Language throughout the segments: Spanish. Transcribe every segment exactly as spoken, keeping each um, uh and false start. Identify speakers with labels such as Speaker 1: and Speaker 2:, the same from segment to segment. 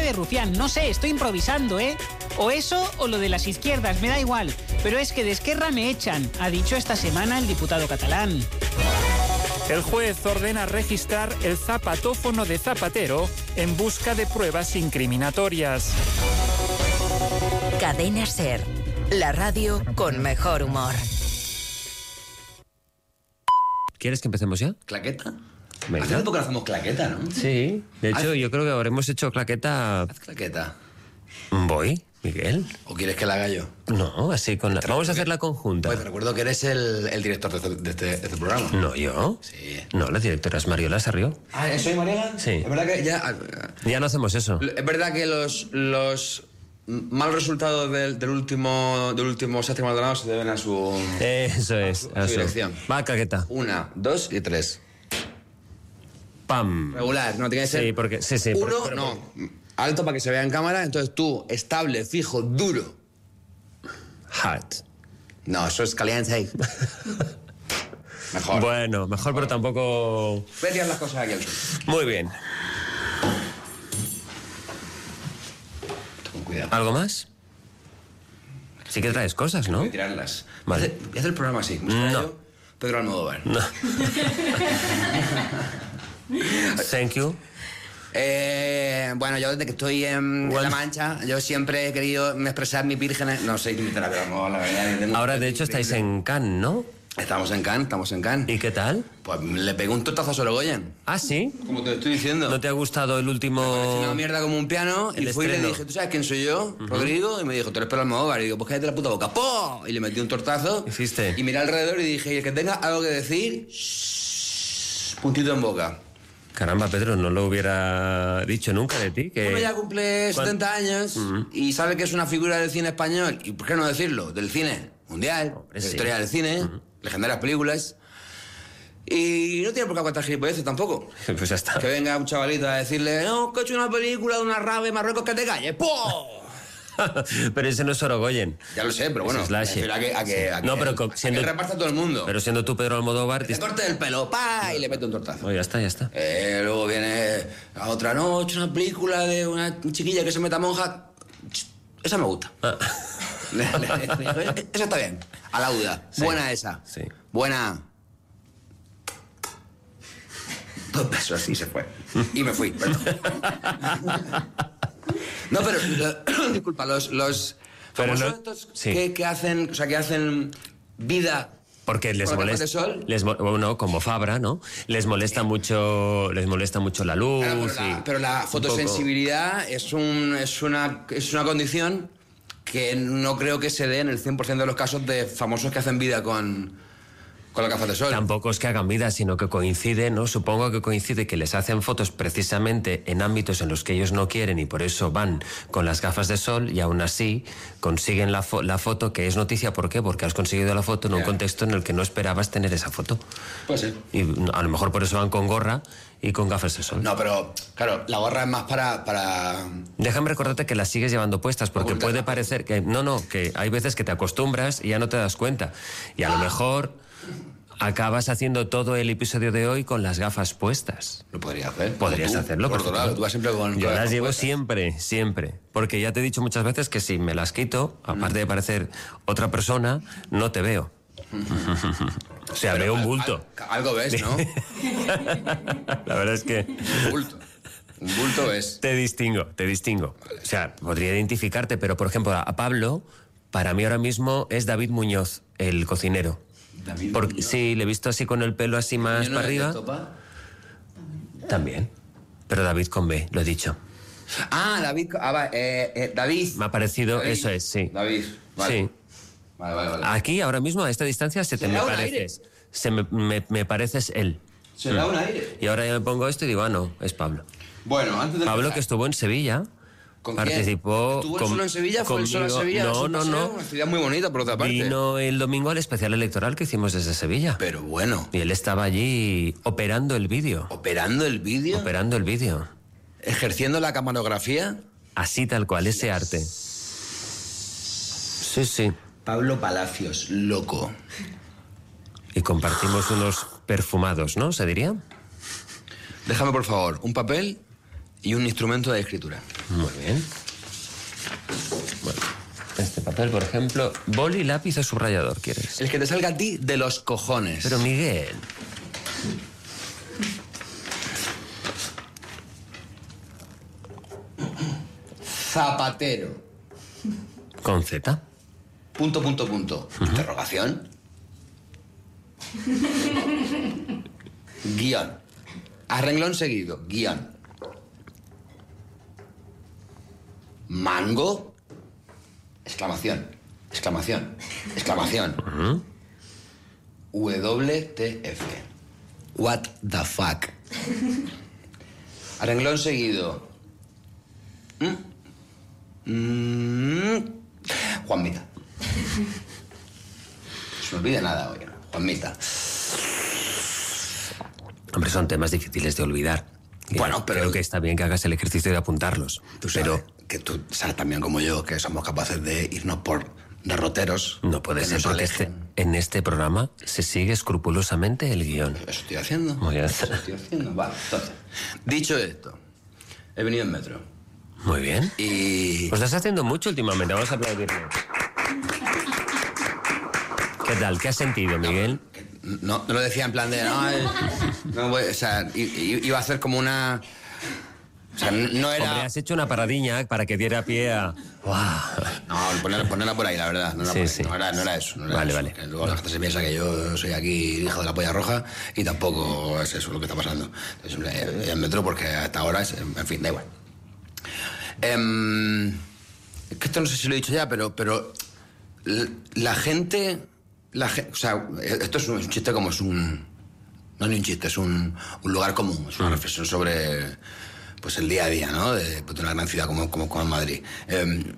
Speaker 1: de Rufián. No sé, estoy improvisando, ¿eh? O eso o lo de las izquierdas, me da igual. Pero es que de Esquerra me echan, ha dicho esta semana el diputado catalán.
Speaker 2: El juez ordena registrar el zapatófono de Zapatero en busca de pruebas incriminatorias.
Speaker 3: Cadena SER, la radio con mejor humor.
Speaker 4: ¿Quieres que empecemos ya?
Speaker 5: ¿Claqueta?
Speaker 4: Venga.
Speaker 5: Hace tiempo que no hacemos claqueta, ¿no?
Speaker 4: Sí, de hecho
Speaker 5: Haz...
Speaker 4: yo creo que habremos hecho claqueta...
Speaker 5: Haz claqueta.
Speaker 4: ¿Voy, Miguel?
Speaker 5: ¿O quieres que la haga yo?
Speaker 4: No, así con la... Vamos a hacer la conjunta.
Speaker 5: Pues te recuerdo que eres el, el director de este, de, este, de este programa.
Speaker 4: No, ¿yo?
Speaker 5: Sí.
Speaker 4: No, la directora es Mariola Sarrió.
Speaker 5: Ah, ¿soy Mariela?
Speaker 4: Sí.
Speaker 5: Es verdad que ya...
Speaker 4: Ya no hacemos eso.
Speaker 5: Es verdad que los... los malos resultados del, del último del último séptimo Maldonado se deben a su...
Speaker 4: Eso es.
Speaker 5: A su, a su dirección.
Speaker 4: Va, claqueta.
Speaker 5: Una, dos y tres.
Speaker 4: Pam.
Speaker 5: Regular, no tiene que ser...
Speaker 4: Sí, porque... Sí, sí.
Speaker 5: Uno,
Speaker 4: pero, pero,
Speaker 5: no. Alto para que se vea en cámara, entonces tú, estable, fijo, duro.
Speaker 4: Hard.
Speaker 5: No, eso es caliente. Mejor.
Speaker 4: Bueno, mejor, mejor, pero tampoco...
Speaker 5: Voy a tirar las cosas aquí al suelo.
Speaker 4: Muy bien.
Speaker 5: Con cuidado.
Speaker 4: ¿Algo más? Sí que traes cosas, ¿no?
Speaker 5: Voy a tirarlas.
Speaker 4: Vale.
Speaker 5: Voy a hacer el programa así.
Speaker 4: No.
Speaker 5: Yo, Pedro Almodóvar.
Speaker 4: No. Thank you.
Speaker 5: Eh, bueno, yo desde que estoy en, en La Mancha, yo siempre he querido expresar mis vírgenes. No sé imitar a Pedro Almodóvar, la verdad. Tengo
Speaker 4: Ahora, de hecho, estáis en Cannes, ¿no?
Speaker 5: Estamos en Cannes, estamos en Cannes.
Speaker 4: ¿Y qué tal?
Speaker 5: Pues le pegué un tortazo a Sorogoyen.
Speaker 4: ¿Ah, sí?
Speaker 5: Como te estoy diciendo.
Speaker 4: ¿No te ha gustado el último...?
Speaker 5: Me pareció una mierda como un piano.
Speaker 4: El
Speaker 5: y fui
Speaker 4: estreno.
Speaker 5: y le dije, ¿tú sabes quién soy yo? Uh-huh. Rodrigo. Y me dijo, tú eres Pedro Almodóvar. Y digo, pues cállate la puta boca. ¡Po! Y le metí un tortazo.
Speaker 4: ¿Hiciste?
Speaker 5: Y miré alrededor y dije, y el que tenga algo que decir, shh, puntito en boca.
Speaker 4: Caramba, Pedro, no lo hubiera dicho nunca de ti. Que...
Speaker 5: Uno ya cumple setenta años uh-huh. y sabe que es una figura del cine español. ¿Y por qué no decirlo? Del cine mundial,
Speaker 4: Hombre,
Speaker 5: de la
Speaker 4: sí.
Speaker 5: historia del cine, uh-huh. legendarias películas. Y no tiene por qué aguantar gilipolleces tampoco.
Speaker 4: Pues ya está.
Speaker 5: Que venga un chavalito a decirle, no, que he hecho una película de una rave en Marruecos, que te calles. ¡Po!
Speaker 4: Pero ese no es Sorogoyen.
Speaker 5: Ya lo sé, pero bueno.
Speaker 4: Es Slash.
Speaker 5: A que, a que, a que,
Speaker 4: no, pero
Speaker 5: a
Speaker 4: siendo,
Speaker 5: que reparta todo el mundo.
Speaker 4: Pero siendo tú Pedro Almodóvar...
Speaker 5: Que te corte el pelo, pa, y le mete un tortazo.
Speaker 4: Oh, ya está, ya está.
Speaker 5: Eh, luego viene la otra noche, una película de una chiquilla que se meta monja. Esa me gusta. Ah. Esa está bien. A la duda. Sí. Buena esa.
Speaker 4: Sí.
Speaker 5: Buena. Dos besos y se fue. Y me fui, perdón. No, pero lo, disculpa, los, los famosos no, estos sí. que, que hacen, o sea, que hacen vida.
Speaker 4: Porque les molesta, les, bueno, como Fabra, ¿no? Les molesta mucho, les molesta mucho la luz.
Speaker 5: Claro, pero, la, pero la fotosensibilidad es un, es una, es una condición que no creo que se dé en el cien por ciento de los casos de famosos que hacen vida con. Con las gafas de sol.
Speaker 4: Tampoco es que hagan vida, sino que coincide, ¿no? Supongo que coincide que les hacen fotos precisamente en ámbitos en los que ellos no quieren y por eso van con las gafas de sol y aún así consiguen la, fo- la foto que es noticia. ¿Por qué? Porque has conseguido la foto en un yeah. contexto en el que no esperabas tener esa foto.
Speaker 5: Pues sí.
Speaker 4: Y a lo mejor por eso van con gorra y con gafas de sol.
Speaker 5: No, pero claro, la gorra es más para... para...
Speaker 4: Déjame recordarte que las sigues llevando puestas porque
Speaker 5: Oculta.
Speaker 4: Puede parecer que... No, no, que hay veces que te acostumbras y ya no te das cuenta. Y a lo mejor... Acabas haciendo todo el episodio de hoy con las gafas puestas.
Speaker 5: Lo podría hacer.
Speaker 4: Podrías
Speaker 5: tú,
Speaker 4: hacerlo.
Speaker 5: Por lado, tú vas siempre con...
Speaker 4: Yo
Speaker 5: con
Speaker 4: las llevo
Speaker 5: puestas.
Speaker 4: siempre, siempre. Porque ya te he dicho muchas veces que si me las quito, aparte mm. de parecer otra persona, no te veo. O sea, pero veo un bulto.
Speaker 5: Al, algo ves, ¿no?
Speaker 4: La verdad es que...
Speaker 5: Un bulto. Un bulto ves.
Speaker 4: Te distingo, te distingo. Vale. O sea, podría identificarte, pero por ejemplo, a Pablo, para mí ahora mismo es David Muñoz, el cocinero.
Speaker 5: David
Speaker 4: Porque,
Speaker 5: Muñoz.
Speaker 4: sí, le he visto así con el pelo así más
Speaker 5: no
Speaker 4: para arriba.
Speaker 5: Topa?
Speaker 4: También. Pero David con B, lo he dicho.
Speaker 5: Ah, David. Ah, va, eh, eh, David.
Speaker 4: Me ha parecido,
Speaker 5: David.
Speaker 4: eso es, sí.
Speaker 5: David. Vale.
Speaker 4: Sí.
Speaker 5: Vale, vale, vale.
Speaker 4: Aquí, ahora mismo, a esta distancia, se te me pareces. Se me, me, me pareces él.
Speaker 5: Se da un aire.
Speaker 4: Y ahora ya me pongo esto y digo, ah, no, es Pablo.
Speaker 5: Bueno, antes de
Speaker 4: Pablo,
Speaker 5: empezar,
Speaker 4: que estuvo en Sevilla.
Speaker 5: ¿con
Speaker 4: Participó.
Speaker 5: ¿Estuvo
Speaker 4: con,
Speaker 5: solo en Sevilla? ¿Fue el solo en Sevilla?
Speaker 4: No,
Speaker 5: ¿Es un
Speaker 4: no,
Speaker 5: paseo?
Speaker 4: no.
Speaker 5: Una ciudad muy bonita, por otra parte.
Speaker 4: Vino el domingo al especial electoral que hicimos desde Sevilla.
Speaker 5: Pero bueno.
Speaker 4: Y él estaba allí operando el vídeo.
Speaker 5: ¿Operando el vídeo?
Speaker 4: Operando el vídeo.
Speaker 5: ¿Ejerciendo la camarografía?
Speaker 4: Así tal cual, ese arte. Sí, sí.
Speaker 5: Pablo Palacios, loco.
Speaker 4: Y compartimos unos perfumados, ¿no? ¿Se diría?
Speaker 5: Déjame, por favor, un papel y un instrumento de escritura.
Speaker 4: Muy bien. Bueno, este papel, por ejemplo, boli, lápiz o subrayador, ¿quieres?
Speaker 5: El que te salga a ti de los cojones.
Speaker 4: Pero Miguel...
Speaker 5: Zapatero.
Speaker 4: ¿Con Z?
Speaker 5: Punto, punto, punto. Uh-huh. Interrogación. Guión. A renglón seguido. Guión. Mango. Exclamación. Exclamación. Exclamación. Uh-huh. W T F. What the fuck. A renglón seguido. ¿Mm? Mm. Juanmita. No se me olvide nada hoy, ¿no? Juanmita.
Speaker 4: Hombre, son temas difíciles de olvidar.
Speaker 5: Bueno, pero...
Speaker 4: Creo que está bien que hagas el ejercicio de apuntarlos.
Speaker 5: Tú sabes
Speaker 4: pero...
Speaker 5: que tú sabes también como yo que somos capaces de irnos por derroteros.
Speaker 4: No puede ser, porque este, en este programa se sigue escrupulosamente el guión.
Speaker 5: Eso estoy haciendo.
Speaker 4: Muy bien.
Speaker 5: Eso estoy haciendo. Vale, entonces, dicho esto, he venido en metro.
Speaker 4: Muy bien.
Speaker 5: Y...
Speaker 4: Pues estás haciendo mucho últimamente, vamos a aplaudirle. ¿Qué tal? ¿Qué has sentido, Miguel?
Speaker 5: No, no lo decía en plan de... No, eh, no voy, o sea, iba a hacer como una... O sea, no era...
Speaker 4: Hombre, has hecho una paradiña para que diera pie a... ¡Wow!
Speaker 5: No, ponerla, ponerla por ahí, la verdad. No era,
Speaker 4: sí,
Speaker 5: por ahí.
Speaker 4: Sí.
Speaker 5: No era, no era eso. No era
Speaker 4: vale,
Speaker 5: eso.
Speaker 4: vale.
Speaker 5: Que luego la gente se piensa que yo soy aquí hijo de la polla roja y tampoco es eso lo que está pasando. Entonces, en metro porque hasta ahora es... En fin, da igual. Eh, es que esto no sé si lo he dicho ya, pero, pero la gente, la gente... O sea, esto es un chiste como es un... No es ni un chiste, es un, un lugar común. Es una reflexión sobre... pues el día a día, ¿no? De, de una gran ciudad como, como, como Madrid. Eh,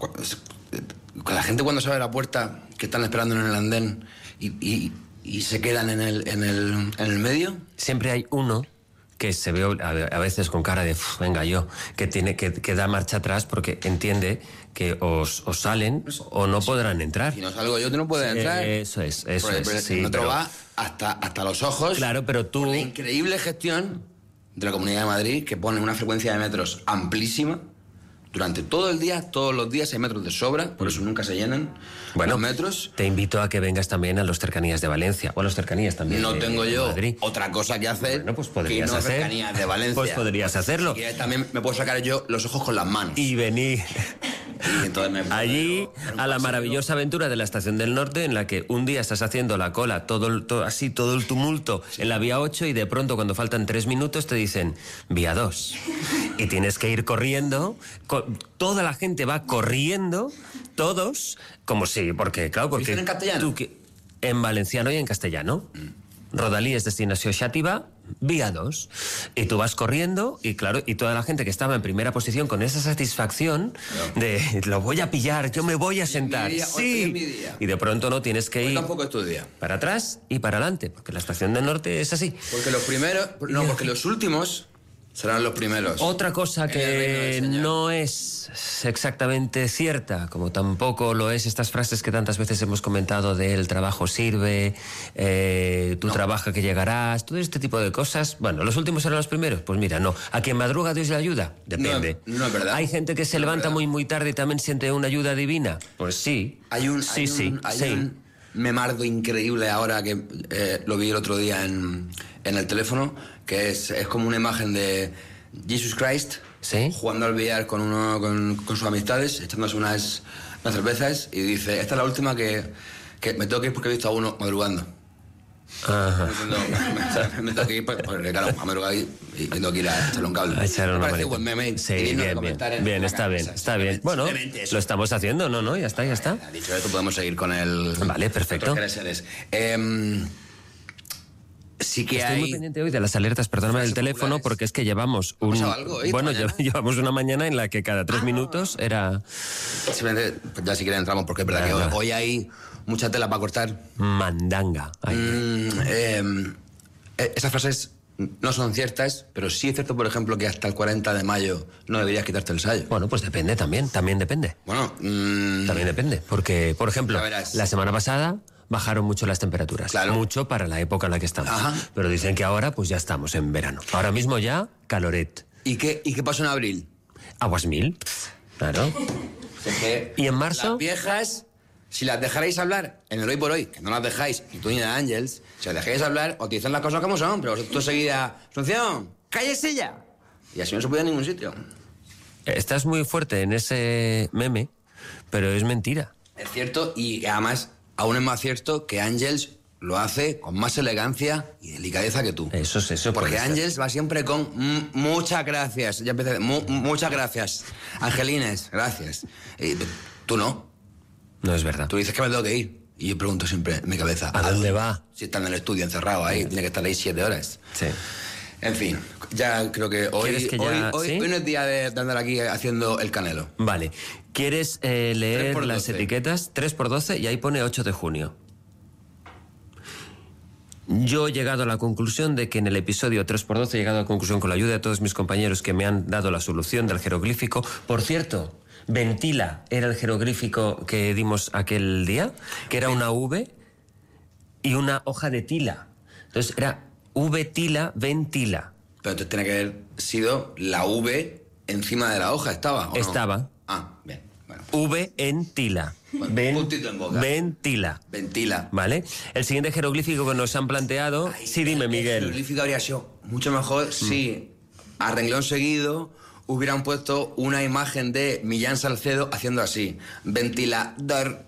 Speaker 5: con la gente cuando se abre la puerta, que están esperando en el andén y, y, y se quedan en el, en, el, en el medio.
Speaker 4: Siempre hay uno que se ve a veces con cara de, venga yo, que tiene que, que da marcha atrás porque entiende que os, os salen o no podrán entrar.
Speaker 5: Si no salgo yo, tú no puedes entrar.
Speaker 4: Eso es, eso
Speaker 5: Porque,
Speaker 4: es.
Speaker 5: pero
Speaker 4: Sí,
Speaker 5: el metro
Speaker 4: pero...
Speaker 5: va hasta, hasta los ojos.
Speaker 4: Claro, pero tú...
Speaker 5: Por la increíble gestión de la Comunidad de Madrid, que pone una frecuencia de metros amplísima. Durante todo el día, todos los días hay metros de sobra, por eso nunca se llenan
Speaker 4: bueno,
Speaker 5: los metros.
Speaker 4: Te invito a que vengas también a los cercanías de Valencia, o a los cercanías también
Speaker 5: No
Speaker 4: de,
Speaker 5: tengo
Speaker 4: de
Speaker 5: yo
Speaker 4: Madrid.
Speaker 5: otra cosa que hacer
Speaker 4: bueno, pues podrías
Speaker 5: que no
Speaker 4: hacer,
Speaker 5: cercanías de Valencia.
Speaker 4: Pues podrías hacerlo.
Speaker 5: Si quieres, también me puedo sacar yo los ojos con las manos.
Speaker 4: Y venir...
Speaker 5: Y entonces me
Speaker 4: allí a la maravillosa aventura de la Estación del Norte, en la que un día estás haciendo la cola, todo, el, todo así, todo el tumulto sí. en la vía ocho, y de pronto cuando faltan tres minutos te dicen vía dos. Y tienes que ir corriendo, con, toda la gente va corriendo, todos, como si, porque claro, porque...
Speaker 5: ¿Dicen en castellano?
Speaker 4: Tú, que, en valenciano y en castellano. Mm. Rodalies destinació Xàtiva, vía dos. Y tú vas corriendo y claro, y toda la gente que estaba en primera posición con esa satisfacción no. de lo voy a pillar, yo me voy a sentar.
Speaker 5: Día,
Speaker 4: sí. Y de pronto no tienes que
Speaker 5: hoy
Speaker 4: ir
Speaker 5: tampoco es tu día.
Speaker 4: Para atrás y para adelante, porque la Estación del Norte es así.
Speaker 5: Porque los primeros, no, porque los últimos serán los primeros.
Speaker 4: Otra cosa que no es exactamente cierta, como tampoco lo es estas frases que tantas veces hemos comentado de el trabajo sirve, eh, tú no. trabaja que llegarás, todo este tipo de cosas. Bueno, ¿los últimos serán los primeros? Pues mira, no. ¿A quien madruga Dios le ayuda? Depende.
Speaker 5: No, no es verdad.
Speaker 4: ¿Hay gente que se
Speaker 5: no
Speaker 4: levanta muy muy tarde y también siente una ayuda divina? Pues sí.
Speaker 5: Hay un,
Speaker 4: sí,
Speaker 5: hay
Speaker 4: sí,
Speaker 5: un, hay
Speaker 4: sí.
Speaker 5: un memardo increíble ahora que eh, lo vi el otro día en, en el teléfono, que es, es como una imagen de Jesus Christ
Speaker 4: ¿sí?
Speaker 5: jugando al billar con, uno, con, con sus amistades, echándose unas, unas cervezas, y dice, esta es la última que, que me tengo que ir porque he visto a uno madrugando.
Speaker 4: Ajá.
Speaker 5: Me, me tengo que ir porque, claro, a madrugar y, y tengo que ir a echarle un cable.
Speaker 4: A echarle una manita.
Speaker 5: Buen meme,
Speaker 4: sí, bien, bien, bien, está bien, está bien. Bueno, lo estamos haciendo, no, no, ya está, ya está.
Speaker 5: Dicho esto, podemos seguir con el...
Speaker 4: Vale, perfecto.
Speaker 5: Eh, sí que
Speaker 4: Estoy
Speaker 5: hay...
Speaker 4: muy pendiente hoy de las alertas, perdóname, del teléfono, populares. Porque es que llevamos un...
Speaker 5: Algo, ¿eh?
Speaker 4: Bueno, llevamos una mañana en la que cada tres ah. minutos era...
Speaker 5: Simplemente, ya si quieren entramos, porque es verdad Nada. que hoy hay mucha tela para cortar.
Speaker 4: Mandanga.
Speaker 5: Mm, eh, esas frases no son ciertas, pero sí es cierto, por ejemplo, que hasta el cuarenta de mayo no deberías quitarte el sayo.
Speaker 4: Bueno, pues depende también, también depende.
Speaker 5: Bueno... Mm,
Speaker 4: también depende, porque, por ejemplo, la semana pasada... bajaron mucho las temperaturas,
Speaker 5: claro.
Speaker 4: mucho para la época en la que estamos.
Speaker 5: Ajá.
Speaker 4: Pero dicen que ahora pues ya estamos en verano. Ahora mismo ya caloret.
Speaker 5: ¿Y qué, y qué pasó en abril?
Speaker 4: Aguas mil. Claro.
Speaker 5: Es que
Speaker 4: ¿Y en marzo?
Speaker 5: Las viejas, si las dejarais hablar en el hoy por hoy, que no las dejáis, ni tú ni la Ángels, si las dejáis hablar, os dicen las cosas como son, pero vosotros seguida, Asunción, cállese ya. Y así no se puede ir a ningún sitio.
Speaker 4: Estás muy fuerte en ese meme, pero es mentira.
Speaker 5: Es cierto, y además, aún es más cierto que Ángels lo hace con más elegancia y delicadeza que tú.
Speaker 4: Eso es eso.
Speaker 5: Porque Ángels va siempre con mm, muchas gracias. Ya empecé. Mu, muchas gracias. Angelines, gracias. Y tú no.
Speaker 4: No es verdad.
Speaker 5: Tú dices que me tengo que ir. Y yo pregunto siempre en mi cabeza.
Speaker 4: ¿A dónde va?
Speaker 5: Si está en el estudio encerrado ahí, tiene que estar ahí siete horas.
Speaker 4: Sí.
Speaker 5: En fin, ya creo que hoy,
Speaker 4: ¿Quieres que ya-
Speaker 5: hoy, hoy,
Speaker 4: ¿sí?
Speaker 5: hoy no es día de, de andar aquí haciendo el canelo.
Speaker 4: Vale. ¿Quieres eh, leer
Speaker 5: tres por
Speaker 4: las
Speaker 5: doce.
Speaker 4: etiquetas? tres por doce y ahí pone ocho de junio. Yo he llegado a la conclusión de que en el episodio tres por doce he llegado a la conclusión con la ayuda de todos mis compañeros que me han dado la solución del jeroglífico. Por cierto, ventila era el jeroglífico que dimos aquel día, que era una V y una hoja de tila. Entonces era V tila, ventila.
Speaker 5: Pero entonces tiene que haber sido la V encima de la hoja, ¿estaba? ¿o no?
Speaker 4: Estaba.
Speaker 5: Ah, bien. Bueno.
Speaker 4: V en tila.
Speaker 5: Bueno,
Speaker 4: Ven-
Speaker 5: puntito en boca.
Speaker 4: Ventila.
Speaker 5: Ventila.
Speaker 4: ¿Vale? El siguiente jeroglífico que nos han planteado...
Speaker 5: Ay,
Speaker 4: sí, dime,
Speaker 5: el
Speaker 4: Miguel.
Speaker 5: jeroglífico habría sido mucho mejor si, a renglón seguido, hubieran puesto una imagen de Millán Salcedo haciendo así. Ventilador.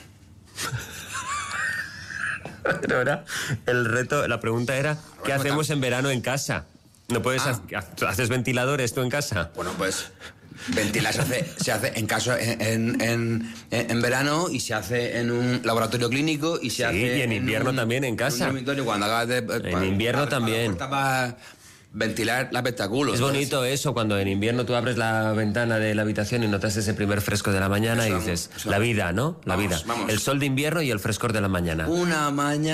Speaker 4: Pero ahora el reto, la pregunta era, ¿qué
Speaker 5: Bueno,
Speaker 4: hacemos en verano en casa? ¿No puedes
Speaker 5: Ah.
Speaker 4: ha- haces ventiladores tú en casa?
Speaker 5: Bueno, pues ventilar se hace, se hace en caso en, en, en, en verano y se hace en un laboratorio clínico y se
Speaker 4: Sí,
Speaker 5: hace
Speaker 4: y en invierno
Speaker 5: un-
Speaker 4: también en casa.
Speaker 5: un dormitorio cuando acabas de
Speaker 4: En invierno también.
Speaker 5: Para ventilar el espectáculo.
Speaker 4: Es bonito eso cuando en invierno tú abres la ventana de la habitación y notas ese primer fresco de la mañana
Speaker 5: Eso,
Speaker 4: y dices,
Speaker 5: eso.
Speaker 4: la vida, ¿no? La
Speaker 5: Vamos,
Speaker 4: vida.
Speaker 5: vamos.
Speaker 4: El sol de invierno y el frescor de la mañana.
Speaker 5: Una mañana.